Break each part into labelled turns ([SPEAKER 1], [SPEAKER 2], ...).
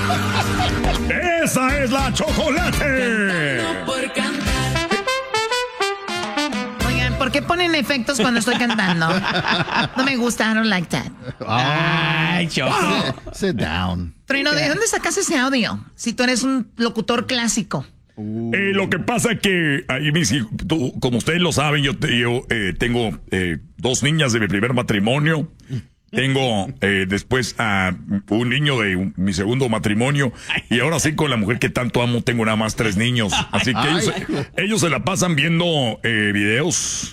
[SPEAKER 1] ¡Esa es la Chocolate!
[SPEAKER 2] Oigan, ¿por qué ponen efectos cuando estoy cantando? No me gusta, I don't like that.
[SPEAKER 3] Ay, Choco.
[SPEAKER 4] Sit down.
[SPEAKER 2] Trueno, ¿de dónde sacas ese audio? Si tú eres un locutor clásico.
[SPEAKER 1] Lo que pasa es que, ahí mis hijos, como ustedes lo saben, yo tengo 2 niñas de mi primer matrimonio. Tengo después a un niño de mi segundo matrimonio. Y ahora sí, con la mujer que tanto amo, tengo nada más 3 niños. Así que ellos se la pasan viendo videos.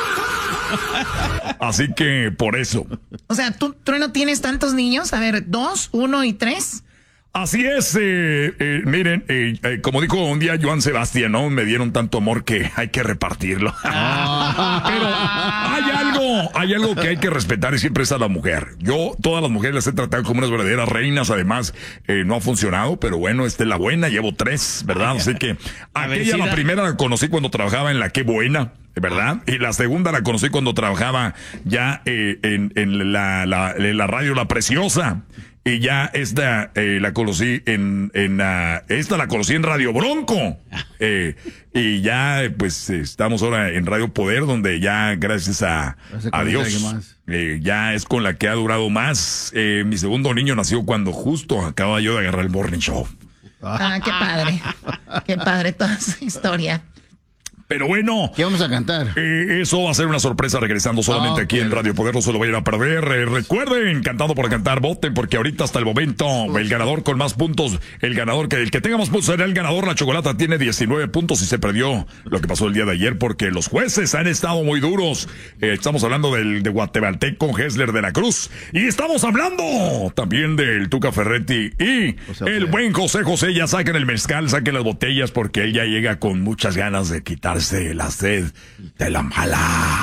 [SPEAKER 1] Así que por eso.
[SPEAKER 2] O sea, ¿tú no tienes tantos niños? A ver, 2, 1 y 3.
[SPEAKER 1] Así es, miren, como dijo un día Joan Sebastián, ¿no? Me dieron tanto amor que hay que repartirlo. Pero hay algo que hay que respetar y siempre es a la mujer. Yo todas las mujeres las he tratado como unas verdaderas reinas, además no ha funcionado, pero bueno, esta es la buena, llevo 3, ¿verdad? Así que aquella, la primera la conocí cuando trabajaba en la Qué Buena, ¿verdad? Y la segunda la conocí cuando trabajaba ya en la radio La Preciosa. Y ya esta la conocí esta la conocí en Radio Bronco. Y ya pues estamos ahora en Radio Poder, donde ya gracias a Dios ya es con la que ha durado más. Mi segundo niño nació cuando justo acababa yo de agarrar el Morning Show.
[SPEAKER 2] Qué padre. Qué padre toda esa historia.
[SPEAKER 1] Pero bueno,
[SPEAKER 4] ¿qué vamos a cantar?
[SPEAKER 1] Eso va a ser una sorpresa regresando solamente aquí en Radio Poder, no se lo vayan a perder. Recuerden, Cantando por Cantar, voten, porque ahorita hasta el momento el ganador con más puntos, el que tenga más puntos será el ganador. La Chocolata tiene 19 puntos y se perdió lo que pasó el día de ayer porque los jueces han estado muy duros. Estamos hablando de guatemalteco Hessler de la Cruz y estamos hablando también del Tuca Ferretti y el buen José. Ya saquen el mezcal, saquen las botellas, porque él ya llega con muchas ganas de quitar la sed de la mala.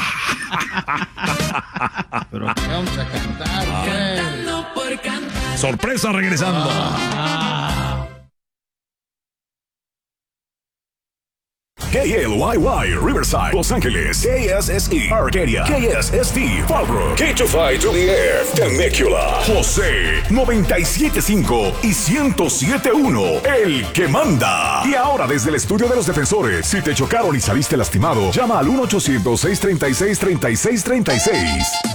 [SPEAKER 4] Pero vamos a cantar,
[SPEAKER 5] Cantando por cantar.
[SPEAKER 1] Sorpresa regresando.
[SPEAKER 6] KLYY, Riverside, Los Ángeles, KSSE, Arcadia, KSST, Fallbrook, K252 to the Air, Temecula, José, 97.5 y 107.1, el que manda. Y ahora desde el estudio de los defensores, si te chocaron y saliste lastimado, llama al 1-800-636-3636.